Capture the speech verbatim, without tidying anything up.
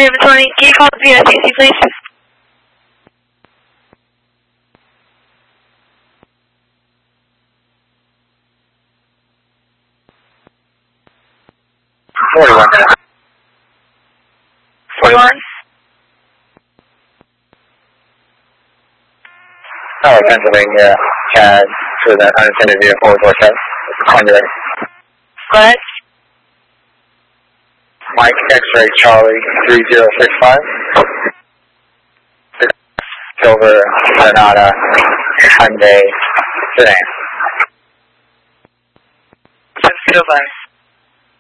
David twenty, can you call the P S C C, please? forty-one. forty-one? Oh, Pennsylvania, CAD, for that unattended vehicle with Orchard. Under Go ahead. Mike X-Ray Charlie three zero six five. Silver Sonata Hyundai sedan. Goodbye.